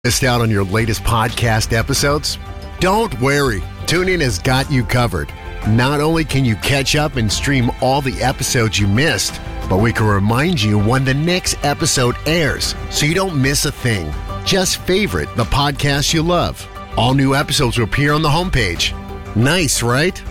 Missed out on your latest podcast episodes? Don't worry, TuneIn has got you covered. Not only can you catch up and stream all the episodes you missed, but we can remind you when the next episode airs so you don't miss a thing. Just favorite the podcast you love. All new episodes will appear on the homepage. Nice, right?